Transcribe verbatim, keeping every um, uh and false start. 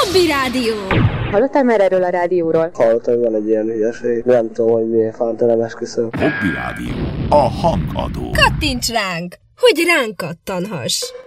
Hobby Rádió! Hallottál már erről a rádióról? Hallottam, hogy van egy ilyen hülyeség. Nem tudom, hogy milyen fanta, nem esküszöm. Hobby Rádió. A hangadó. Kattints ránk, hogy ránk kattanhass!